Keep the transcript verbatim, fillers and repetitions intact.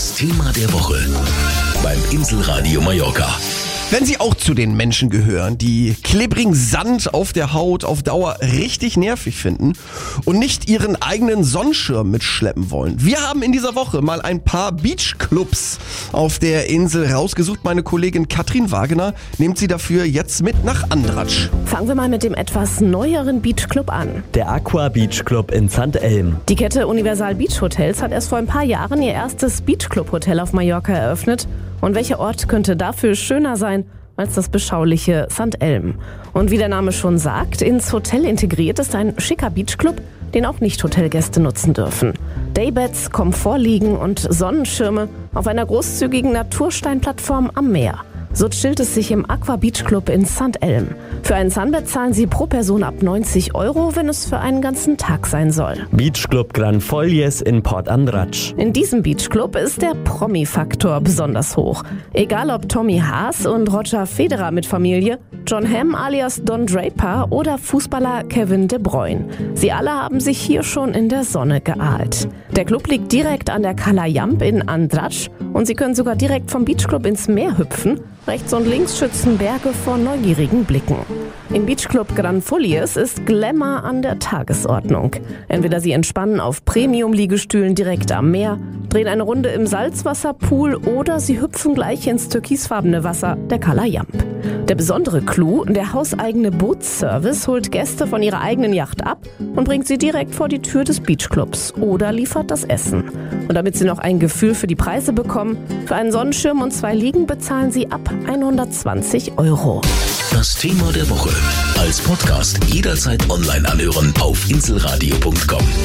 Das Thema der Woche beim Inselradio Mallorca. Wenn Sie auch zu den Menschen gehören, die klebrigen Sand auf der Haut auf Dauer richtig nervig finden und nicht ihren eigenen Sonnenschirm mitschleppen wollen. Wir haben in dieser Woche mal ein paar Beachclubs auf der Insel rausgesucht. Meine Kollegin Katrin Wagener nimmt Sie dafür jetzt mit nach Andratsch. Fangen wir mal mit dem etwas neueren Beachclub an. Der Aqua Beach Club in Sankt Elm. Die Kette Universal Beach Hotels hat erst vor ein paar Jahren ihr erstes Beachclub-Hotel auf Mallorca eröffnet. Und welcher Ort könnte dafür schöner sein als das beschauliche Sankt Elm? Und wie der Name schon sagt, ins Hotel integriert ist ein schicker Beachclub, den auch Nicht-Hotelgäste nutzen dürfen. Daybeds, Komfortliegen und Sonnenschirme auf einer großzügigen Natursteinplattform am Meer. So chillt es sich im Aqua Beach Club in Sankt Elm. Für ein Sunbed zahlen Sie pro Person ab neunzig Euro, wenn es für einen ganzen Tag sein soll. Beach Club Gran Follies in Port Andratsch. In diesem Beachclub ist der Promi-Faktor besonders hoch. Egal ob Tommy Haas und Roger Federer mit Familie, John Hamm alias Don Draper oder Fußballer Kevin De Bruyne. Sie alle haben sich hier schon in der Sonne geahlt. Der Club liegt direkt an der Cala Llamp in Andratsch und Sie können sogar direkt vom Beachclub ins Meer hüpfen. Rechts und links schützen Berge vor neugierigen Blicken. Im Beachclub Gran Follies ist Glamour an der Tagesordnung. Entweder Sie entspannen auf Premium-Liegestühlen direkt am Meer, drehen eine Runde im Salzwasserpool oder Sie hüpfen gleich ins türkisfarbene Wasser der Cala Llamp. Der besondere Clou, der hauseigene Bootsservice holt Gäste von ihrer eigenen Yacht ab und bringt sie direkt vor die Tür des Beachclubs oder liefert das Essen. Und damit Sie noch ein Gefühl für die Preise bekommen, für einen Sonnenschirm und zwei Liegen bezahlen Sie ab hundertzwanzig Euro. Das Thema der Woche als Podcast jederzeit online anhören auf inselradio punkt com.